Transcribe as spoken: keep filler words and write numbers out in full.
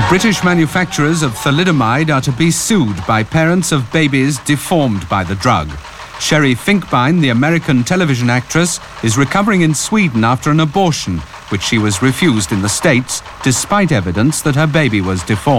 British manufacturers of thalidomide are to be sued by parents of babies deformed by the drug. Sherry Finkbein, the American television actress, is recovering in Sweden after an abortion, which she was refused in the States, despite evidence that her baby was deformed.